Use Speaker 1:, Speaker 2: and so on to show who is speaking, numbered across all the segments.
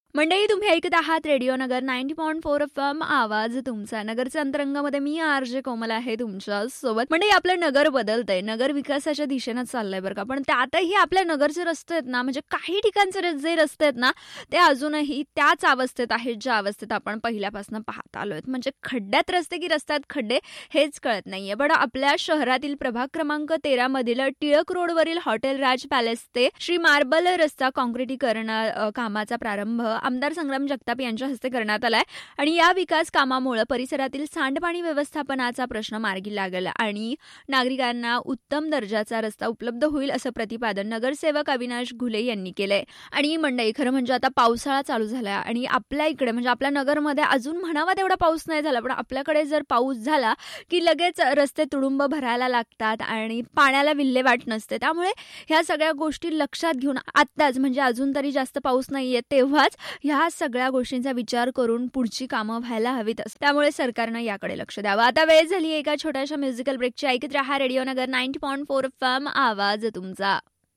Speaker 1: मंडळी, तुम्ही ऐकत आहात रेडिओ नगर 90.4 FM, आवाज तुमचा. नगरच्या अंतरंगामध्ये मी आरजे कोमल आहे तुमच्या सोबत. मंडळी, आपलं नगर बदलतंय, नगर विकासाच्या दिशेनं चाललंय बरं का. पण त्यातही आपल्या नगरचे रस्ते आहेत ना, म्हणजे काही ठिकाणचे जे रस्ते आहेत ना, ते अजूनही त्याच अवस्थेत आहेत ज्या अवस्थेत आपण पहिल्यापासून पाहत आलोय. म्हणजे खड्ड्यात रस्ते की रस्त्यात खड्डे हेच कळत नाहीये. पण आपल्या शहरातील प्रभाग क्रमांक 13 मधील टिळक रोडवरील हॉटेल राज पॅलेस ते श्री मार्बल रस्ता काँक्रिटीकरण कामाचा प्रारंभ आमदार संग्राम जगताप यांच्या हस्ते करण्यात आलाय आणि या विकास कामामुळे परिसरातील सांडपाणी व्यवस्थापनाचा प्रश्न मार्गी लागेल आणि नागरिकांना उत्तम दर्जाचा रस्ता उपलब्ध होईल असं प्रतिपादन नगरसेवक अविनाश घुले यांनी केलंय. आणि मंडई, खरं म्हणजे आता पावसाळा चालू झाला आणि आपल्या इकडे म्हणजे आपल्या नगरमध्ये अजून म्हणावा तेवढा पाऊस नाही झाला, पण आपल्याकडे जर पाऊस झाला की लगेच रस्ते तुडुंब भरायला लागतात आणि पाण्याला विल्हेवाट नसते. त्यामुळे ह्या सगळ्या गोष्टी लक्षात घेऊन आत्ताच, म्हणजे अजून तरी जास्त पाऊस नाहीये तेव्हाच ह्या सगळ्या गोष्टींचा विचार करून पुढची कामं व्हायला हवीत. त्यामुळे सरकारनं याकडे लक्ष द्यावं. आता वेळ झाली एका छोट्याशा म्युझिकल ब्रेकची. ऐकत रहा रेडिओ नगर 90.4 FM, आवाज तुमचा.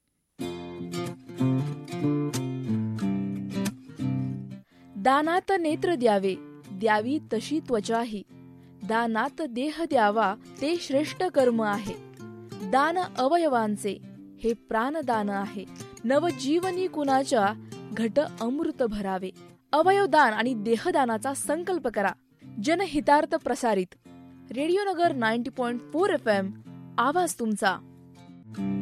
Speaker 2: दानात नेत्र द्यावे, द्यावी तशी त्वचाही. दानात देह द्यावा, ते श्रेष्ठ कर्म आहे. दान अवयवांचे, हे प्राणदान आहे. नवजीवनी कुणाच्या, घट अमृत भरावे. अवयवदान आणि देहदानाचा संकल्प करा. जनहितार्थ प्रसारित. रेडिओ नगर 90.4 FM, आवाज तुमचा.